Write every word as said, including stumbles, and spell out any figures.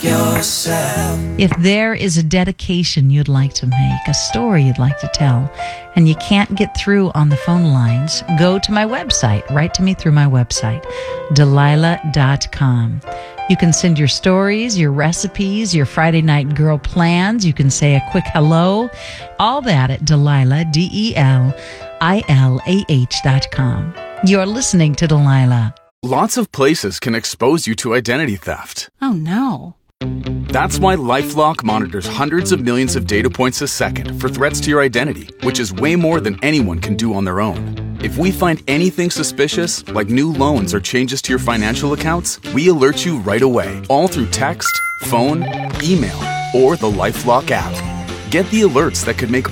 yourself. If there is a dedication you'd like to make, a story you'd like to tell, and you can't get through on the phone lines, go to my website. Write to me through my website, Delilah dot com. You can send your stories, your recipes, your Friday night girl plans. You can say a quick hello. All that at Delilah, D E L I L A H dot com. You're listening to Delilah. Lots of places can expose you to identity theft. Oh, no. That's why LifeLock monitors hundreds of millions of data points a second for threats to your identity, which is way more than anyone can do on their own. If we find anything suspicious, like new loans or changes to your financial accounts, we alert you right away, all through text, phone, email, or the LifeLock app. Get the alerts that could make